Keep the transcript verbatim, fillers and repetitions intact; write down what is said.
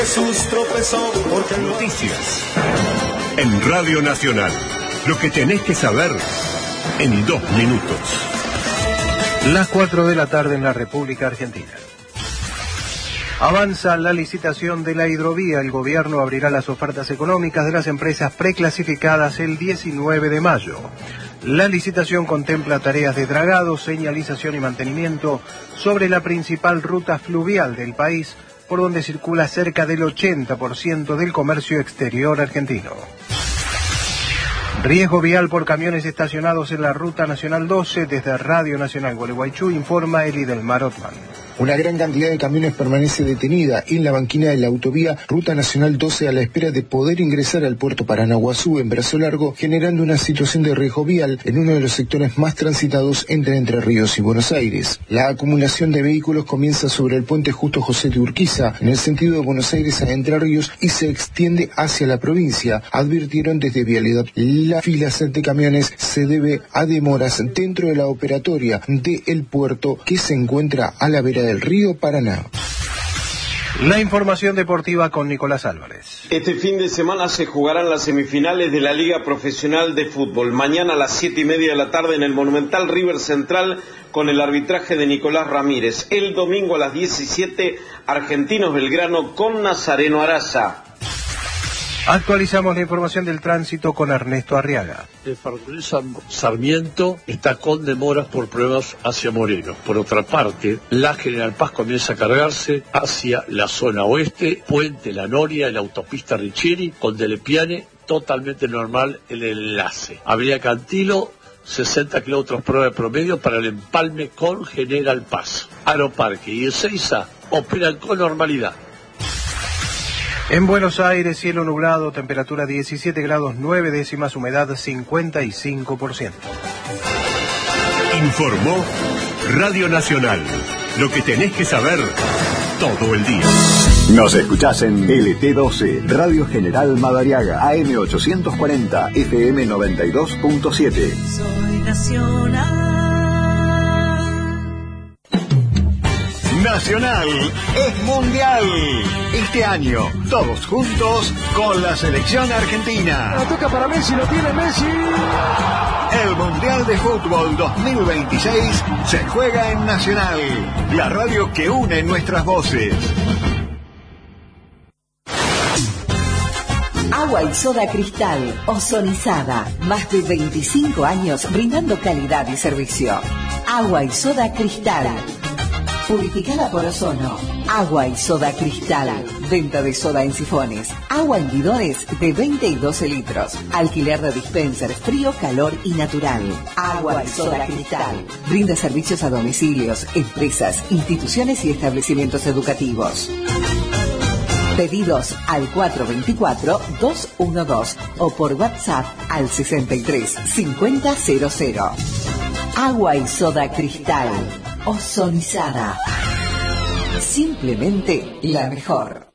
Jesús tropezó porque noticias en Radio Nacional. Lo que tenés que saber en dos minutos. Las cuatro de la tarde en la República Argentina. Avanza la licitación de la hidrovía. El gobierno abrirá las ofertas económicas de las empresas preclasificadas el diecinueve de mayo. La licitación contempla tareas de dragado, señalización y mantenimiento sobre la principal ruta fluvial del país, por donde circula cerca del ochenta por ciento del comercio exterior argentino. Riesgo vial por camiones estacionados en la Ruta Nacional doce. Desde Radio Nacional Gualeguaychú informa Elidelmar Otman. Una gran cantidad de camiones permanece detenida en la banquina de la autovía Ruta Nacional doce a la espera de poder ingresar al puerto Paranaguazú en Brazo Largo, generando una situación de riesgo vial en uno de los sectores más transitados entre Entre Ríos y Buenos Aires. La acumulación de vehículos comienza sobre el puente Justo José de Urquiza, en el sentido de Buenos Aires a Entre Ríos, y se extiende hacia la provincia, advirtieron desde Vialidad. La fila de camiones se debe a demoras dentro de la operatoria del puerto que se encuentra a la vera del río Paraná. La información deportiva con Nicolás Álvarez. Este fin de semana se jugarán las semifinales de la Liga Profesional de Fútbol. Mañana a las siete y media de la tarde en el Monumental River Central con el arbitraje de Nicolás Ramírez. El domingo a las diecisiete, Argentinos Belgrano con Nazareno Araza. Actualizamos la información del tránsito con Ernesto Arriaga. El ferrocarril Sarmiento está con demoras por pruebas hacia Moreno. Por otra parte, la General Paz comienza a cargarse hacia la zona oeste, Puente La Noria, la autopista Richieri, con Delepiane, totalmente normal el enlace. Avenida Cantilo, sesenta kilómetros por hora de promedio para el empalme con General Paz. Aeroparque y Ezeiza operan con normalidad. En Buenos Aires, cielo nublado, temperatura diecisiete grados nueve décimas, humedad cincuenta y cinco por ciento. Informó Radio Nacional. Lo que tenés que saber todo el día. Nos escuchás en L T doce, Radio General Madariaga, A M ochocientos cuarenta, F M noventa y dos punto siete. Soy Nacional. Nacional es mundial. Este año, todos juntos con la selección argentina. La toca para Messi, lo tiene Messi. El Mundial de Fútbol dos mil veintiséis se juega en Nacional, la radio que une nuestras voces. Agua y soda Cristal, ozonizada. Más de veinticinco años brindando calidad y servicio. Agua y soda Cristal. Purificada por ozono. Agua y soda Cristal. Venta de soda en sifones. Agua en bidones de veinte y doce litros. Alquiler de dispensers frío, calor y natural. Agua y soda Cristal. Brinda servicios a domicilios, empresas, instituciones y establecimientos educativos. Pedidos al cuatro dos cuatro, dos uno dos o por WhatsApp al sesenta y tres, cincuenta cero cero. Agua y soda Cristal. Ozonizada. Simplemente la mejor.